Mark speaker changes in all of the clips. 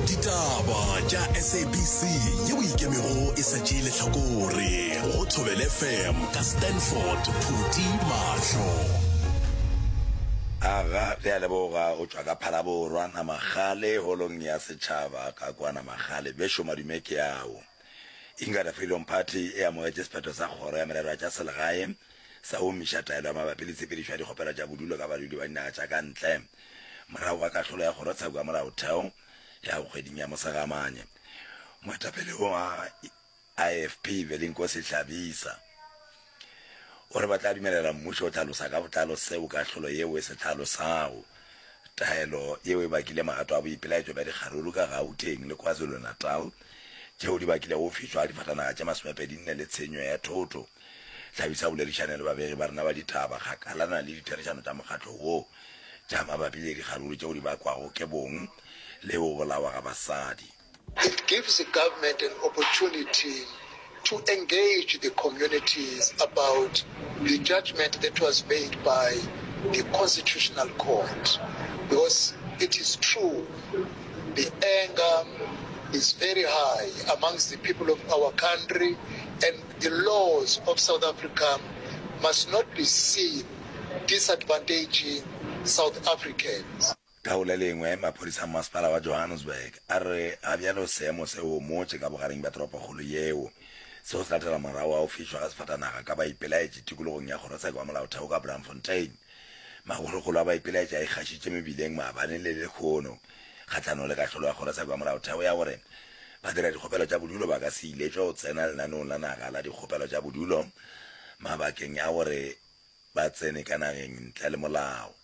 Speaker 1: Ditaba tša SABC yeo ikemego e sa tšeele hlakore go Thobela FM ka Stanford Phuti Mahlo.
Speaker 2: Aga re a leboga go tswa ka Phalaborwa na Magale holong ya setšhaba ka kwana Magale besho madume ke yao. Inga da Freedom Party e amogetše sephetho sa kgoro ya merero tša selegae sa o miša taelo ya mabapi le tshepedišo ya dikgopelo tša bodulo ka badudi ba dinaga tša ka ntle morago ga kahlolo ya kgorotsheko ya molaotheo ya kgweding ya Mosagamane. Moetapele wa IFP Velinkosi Hlabisa o re ba tla dumelela mmušo o tlhalosa ka botlalo seo kahlolo yeo e se tlhalosago taelo yeo e bakile magato a boipelaetšo bja dikgaruru ka Gauteng le KwaZulu-Natal tšeo di bakile go fišwa difatanaga tša 24 le tshenyo ya thoto. Hlabisa o boledišane le babegi ba rena ba ditaba kgakalana le ditherišano tša mokgatlo wo tša mabapi le dikgaruru tšeo di bakwago ke bong le go bolawa ga basadi.
Speaker 3: It gives the government an opportunity to engage the communities about the judgment that was made by the Constitutional Court. Because it is true, the anger is very high amongst the people of our country, and the laws of South Africa must not be seen disadvantaging South Africans.
Speaker 2: Taole lengwe maphodisa masepala wa Johannesburg a re a bjalo seemo se o motse ka bogareng ba toropokgolo yeo seo se latela morago a go fišwa ga sefatanaga ka baipelaetše tikologong ya kgorotsheko ya molaotheo ka Braamfontein. Magologolo a baipelaetše a ikgašitše mebileng maabane le lekgono kgatlhanong le kahlolo ya kgorotsheko ya molaotheo ya gore ba dira dikgopelo tša bodulo ba ka se iletšwe go tsena lenaneong la naga la dikgopelo tša bodulo mabakeng ya gore ba tsene ka nageng ntle le molao.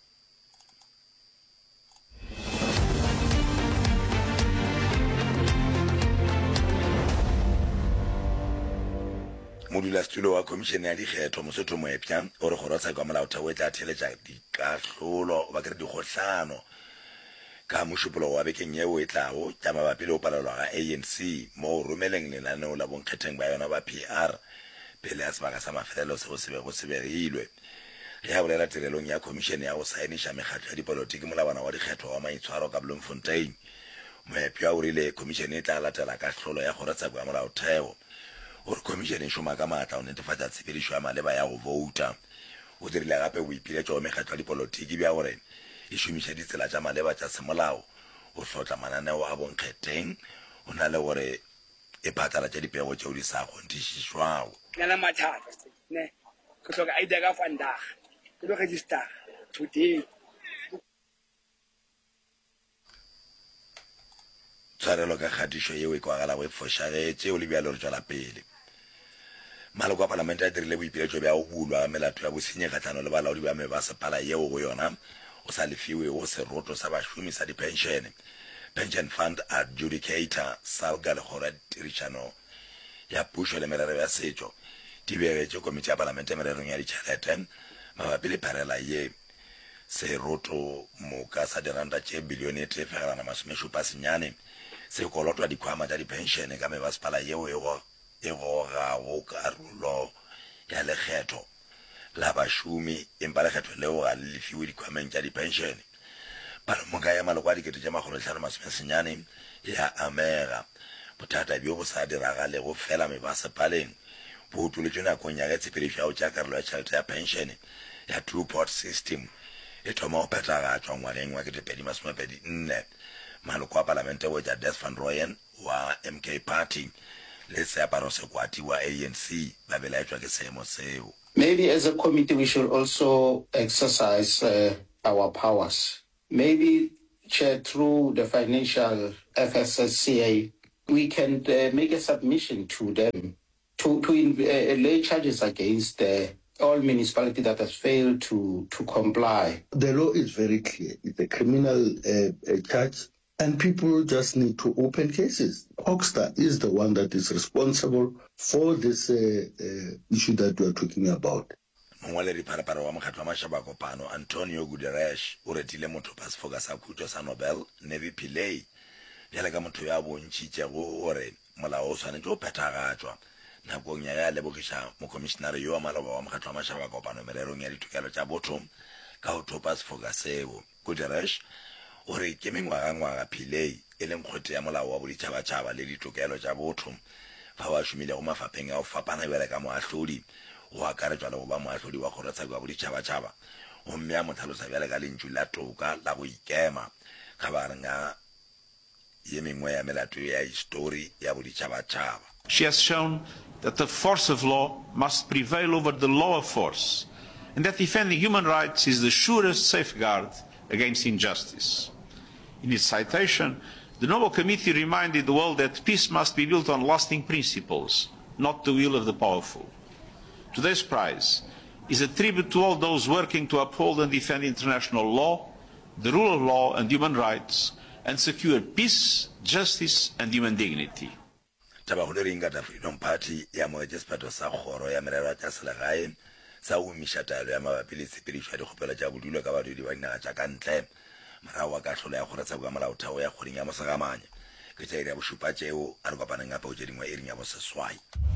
Speaker 2: Modulasetulo wa Komishene ya Dikgetho Mosotho Moepša o re kgorotsheko ya molaotheo e tla theletša dikahlolo ba kere dikgohlano ka mošupologo wa bekeng yeo e tlago tša mabapi le go palelwa ga ANC mo go romeleng lenaneo la bonkgetheng ba yona ba PR pele ya sebaka sa mafelelo seo se bego se begilwe. Ge a bolela tirelong ya Komishene ya go saeniša mekgatlo ya dipolotiki molabana wa dikgetho wa maitshwaro ka Bloemfontein, Moepša o rile Komishene e tla latela kahlolo ya kgorotsheko ya molaotheo gore Komishene e šoma ka maatla go netefatša tshepedišo ya maleba ya go vouta. O dirile gape boipiletšo go mekgatlo ya dipolotiki bja gore e šomiša ditsela tša maleba tša semolao go hlotla mananeo a bonkgetheng o na le gore e phatlalatša dipego tšeo di sa kgontišišwago.
Speaker 4: Ke na mathata ne ke hloka ID ka vandag ke lo register today.
Speaker 2: Tshwarelo ka kgatišo yeo e kwagalago e fošagetše o le bjalo re tšwela pele. Maloko a Palamente a dirile boipiletšo bja go bulwa melato ya bosenyi kgatlano le balaodi ba mebasepala yeo go yona o sa lefiwe go seroto sa bašomi sa dipenšene. Pension Fund Adjudicator Salga le kgoro ya tirišano ya pušo le merero ya setšo di begetše komiti ya Palamente mererong ya ditšhelete mabapi le pharela ye seroto moka sa diranta tše bilione tše fegelana 70 se kolotwa dikhwama tša dipenšene ka mebasepala yeo e gogago karolo ya lekgetho la bašomi empa lekgetho leo ga le lefiwe dikhwameng tša dipenšene. Palomoka ya maloko a dikete tša 590 ya amega bothata bjo bo sa diragale go fela mebasepaleng bo utoletšwe nakong ya ge tshepedišo ya go tša karolo ya tšhelete ya penšene ya two-pot system e thoma go phethagatšwa ngwageng wa 2024. Maloko a Palamente go tša Des van Rooyen wa MK Party le seaparo sekwati wa ANC ba belaetšwa ke seemo seo.
Speaker 5: Maybe as a committee we should also exercise our powers. Maybe, Chair, through the financial FSSCA, we can make a submission to them to lay charges against all municipality that has failed to comply.
Speaker 6: The law is very clear. It's a criminal charge, and people just need to open cases. Hogstar is the one that is responsible for this issue that we are talking about.
Speaker 2: Mongwaleri pharapara wa mokgatlo wa Mashaba Kopano Antonio Guterres o retile motho pasfoka sa khutšo sa Nobel Nevi Pillay bjale ka motho ya bontšitšego gore molao o swanetše go phethagatšwa nakong ya lebogiša mokomišenare yo wa maloba wa mokgatlo wa Mashaba Kopano mererong ya ditokelo tša botho ka go thopa sefoka seo. Guterres ore ke mengwaga philei e leng kgothe ya molao wa boditšhabatšhaba le ditokelo tša botho fa wa šomile go mafapheng a go fapana bjale ka moahlodi go akaretswa le go ba moahlodi wa kgorotsheko ya boditšhabatšhaba gomme a motlhalosa bjale ka lentšu la toka la go ikema kgabareng a ye mengwe ya melato ya histori ya boditšhabatšhaba.
Speaker 7: She has shown that the force of law must prevail over the law of force, and that defending human rights is the surest safeguard against injustice. In its citation, the Nobel Committee reminded the world that peace must be built on lasting principles, not the will of the powerful. Today's prize is a tribute to all those working to uphold and defend international law, the rule of law and human rights, and secure peace, justice and human dignity.
Speaker 2: Taba go le ringa Freedom Party ya mo jespato sa khoro ya merero tsa selegae sa o mishatalo ya mabapi le spiritual dikgopelo tša bodulo ka badudi ba dinaga tša kantle marawa ka tlholo ya kgorotsheko ya molaotheo ya kgweding ya mosegamanya ke tša iri ya bošupa tšeo a re kopaneng gape o tše dingwe e ring ya boseswai.